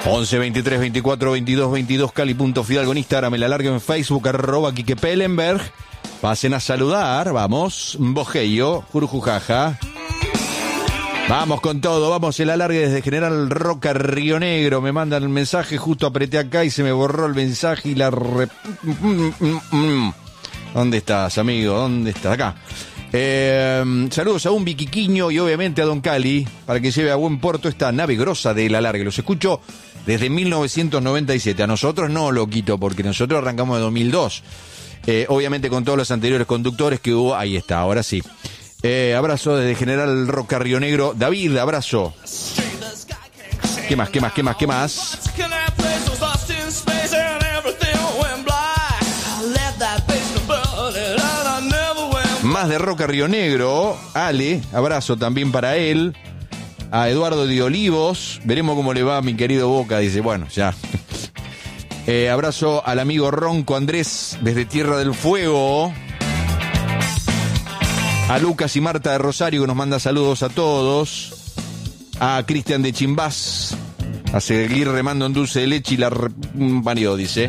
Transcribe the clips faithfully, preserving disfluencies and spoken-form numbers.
once, veintitrés, veinticuatro, veintidós, veintidós, Cali.Fidalgo en Instagram, el alargue en Facebook, arroba Quique Pellenberg. Pasen a saludar, vamos, Bojeyo, Jurujujaja. Vamos con todo, vamos, el alargue desde General Roca, Río Negro. Me mandan el mensaje, justo apreté acá y se me borró el mensaje y la... Re... ¿Dónde estás, amigo? ¿Dónde estás? Acá. Eh, saludos a un Viquiquiño y obviamente a Don Cali, para que lleve a buen puerto esta nave grosa del alargue. Los escucho desde mil novecientos noventa y siete. A nosotros no, loquito, porque nosotros arrancamos de dos mil dos. Eh, obviamente con todos los anteriores conductores que hubo. Ahí está, ahora sí. Eh, abrazo desde General Roca, Río Negro. David, abrazo. ¿Qué más, qué más, qué más, qué más? Más de Roca, Río Negro. Ale, abrazo también para él. A Eduardo de Olivos. Veremos cómo le va a mi querido Boca. Dice, bueno, ya. Eh, abrazo al amigo Ronco Andrés desde Tierra del Fuego. A Lucas y Marta de Rosario, que nos manda saludos a todos. A Cristian de Chimbás. A seguir remando en dulce de leche y la re... Mario dice.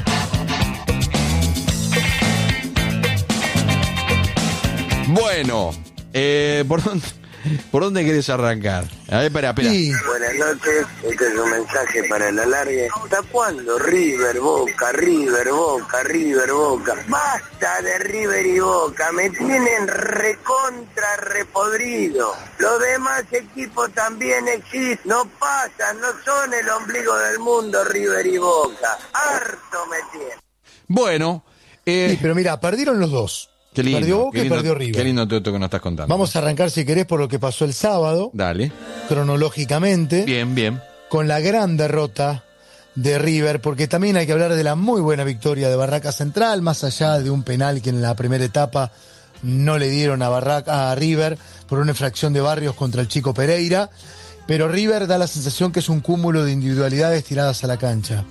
Bueno, eh, ¿por dónde, ¿por dónde querés arrancar? A ver, espera, espera. Sí. Buenas noches, este es un mensaje para el alargue. ¿Hasta cuándo River, Boca, River, Boca, River, Boca? Basta de River y Boca, me tienen recontra repodrido. Los demás equipos también existen, no pasan, no son el ombligo del mundo River y Boca. Harto me tienen. Bueno, eh... sí, pero mira, perdieron los dos. Qué lindo, perdió Boca qué lindo, y perdió River. Qué lindo todo esto que nos estás contando. Vamos a arrancar, si querés, por lo que pasó el sábado. Dale. Cronológicamente. Bien, bien. Con la gran derrota de River, porque también hay que hablar de la muy buena victoria de Barraca Central, más allá de un penal que en la primera etapa no le dieron a Barraca, a River, por una infracción de Barrios contra el Chico Pereira. Pero River da la sensación que es un cúmulo de individualidades tiradas a la cancha.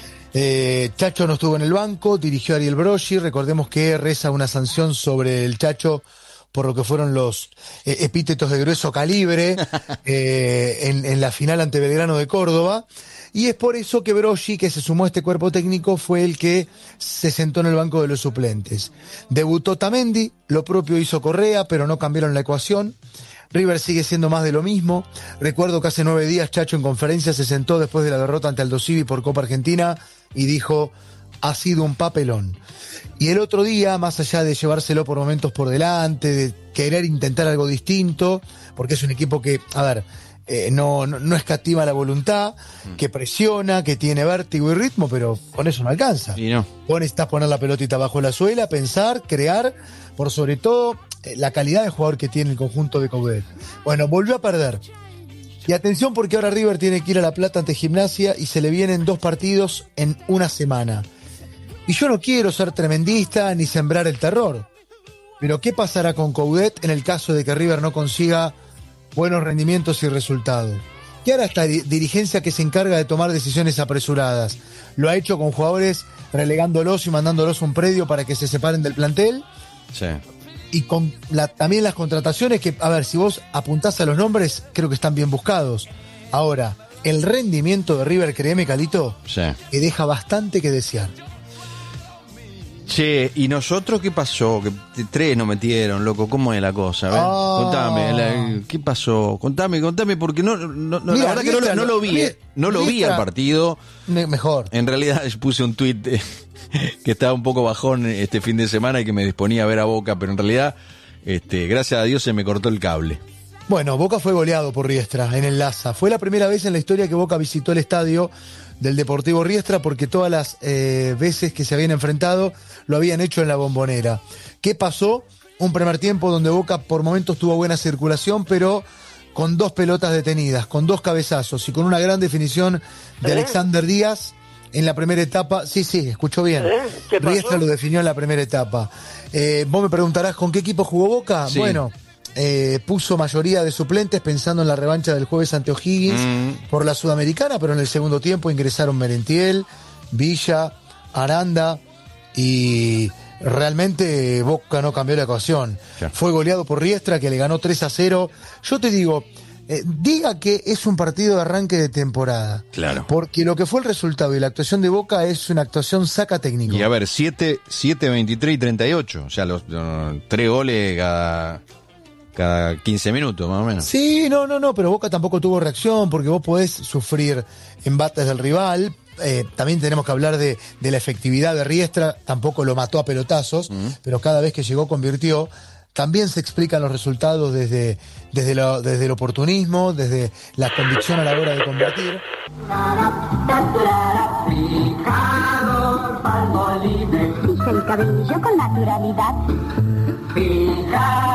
Eh, Chacho no estuvo en el banco, dirigió a Ariel Broggi. Recordemos que reza una sanción sobre el Chacho por lo que fueron los eh, epítetos de grueso calibre eh, en, en la final ante Belgrano de Córdoba. Y es por eso que Broggi, que se sumó a este cuerpo técnico, fue el que se sentó en el banco de los suplentes. Debutó Tamendi, lo propio hizo Correa, pero no cambiaron la ecuación. River sigue siendo más de lo mismo. Recuerdo que hace nueve días Chacho en conferencia se sentó después de la derrota ante Aldo Civi por Copa Argentina y dijo, ha sido un papelón. Y el otro día, más allá de llevárselo por momentos por delante, de querer intentar algo distinto, porque es un equipo que, a ver, eh, no, no, no escatima la voluntad, que presiona, que tiene vértigo y ritmo, pero con eso no alcanza. Y no. Vos necesitas poner la pelotita bajo la suela, pensar, crear, por sobre todo eh, la calidad de jugador que tiene el conjunto de Coudet. Bueno, volvió a perder. Y atención, porque ahora River tiene que ir a La Plata ante Gimnasia y se le vienen dos partidos en una semana. Y yo no quiero ser tremendista ni sembrar el terror, pero ¿qué pasará con Coudet en el caso de que River no consiga buenos rendimientos y resultados? Y ahora esta dirigencia que se encarga de tomar decisiones apresuradas, ¿lo ha hecho con jugadores relegándolos y mandándolos a un predio para que se separen del plantel? Sí. Y con la, también las contrataciones que, a ver, si vos apuntás a los nombres, creo que están bien buscados. Ahora, el rendimiento de River, créeme, Calito, sí, que deja bastante que desear. Che, ¿y nosotros qué pasó? Que tres nos metieron, loco, ¿cómo es la cosa? A ver, Oh. contame, la, ¿qué pasó? Contame, contame, porque no, no, no Mira, la verdad que no, lo- no lo vi, Riestra- eh, no lo vi al Riestra- partido. Me- mejor. En realidad puse un tuit eh, que estaba un poco bajón este fin de semana y que me disponía a ver a Boca, pero en realidad, este, gracias a Dios se me cortó el cable. Bueno, Boca fue goleado por Riestra en el Laza. Fue la primera vez en la historia que Boca visitó el estadio del Deportivo Riestra, porque todas las eh, veces que se habían enfrentado lo habían hecho en la Bombonera. ¿Qué pasó? Un primer tiempo donde Boca por momentos tuvo buena circulación, pero con dos pelotas detenidas, con dos cabezazos y con una gran definición de ¿Eh? Alexander Díaz en la primera etapa. Sí, sí, escuchó bien. ¿Eh? ¿Qué pasó? Riestra lo definió en la primera etapa. Eh, vos me preguntarás, ¿con qué equipo jugó Boca? Sí. Bueno, eh, puso mayoría de suplentes pensando en la revancha del jueves ante O'Higgins Mm. por la Sudamericana, pero en el segundo tiempo ingresaron Merentiel, Villa, Aranda y realmente Boca no cambió la ecuación. Claro. Fue goleado por Riestra, que le ganó tres a cero. Yo te digo, eh, diga que es un partido de arranque de temporada. Claro. Porque lo que fue el resultado y la actuación de Boca es una actuación saca técnico. Y a ver, siete, veintitrés y treinta y ocho. O sea, los, los tres goles cada, cada quince minutos, más o menos. Sí, no, no, no, pero Boca tampoco tuvo reacción porque vos podés sufrir embates del rival. Eh, también tenemos que hablar de, de la efectividad de Riestra, tampoco lo mató a pelotazos, uh-huh. pero cada vez que llegó convirtió. También se explican los resultados desde, desde, lo, desde el oportunismo, desde la convicción a la hora de convertir. Fija el cabello con naturalidad.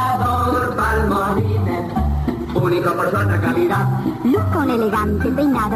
Picador Palmolive, único por su alta calidad. Luzca un elegante peinado.